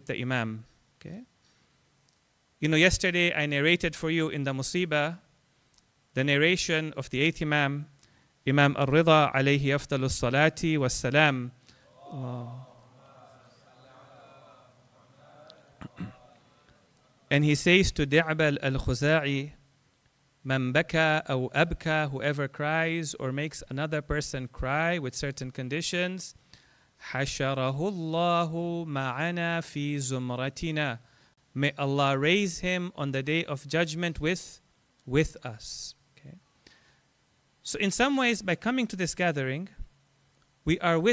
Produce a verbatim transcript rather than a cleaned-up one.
the Imam. Okay? You know, yesterday I narrated for you in the Musibah the narration of the eighth Imam, Imam Al-Rida alayhi afdalu salati was salam. And he says to Di'bal al-Khuza'i, Man baka aw abka, whoever cries or makes another person cry with certain conditions, Hasharahu Allahu ma'ana fi zumratina. May Allah raise him on the day of judgment with, with us. Okay? So in some ways, by coming to this gathering, we are with